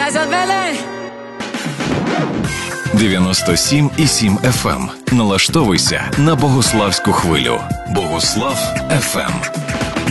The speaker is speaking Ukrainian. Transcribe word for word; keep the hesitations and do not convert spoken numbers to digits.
дев'яносто сім і сім еф ем. Налаштовуйся на Богославську хвилю. Богослав еф ем.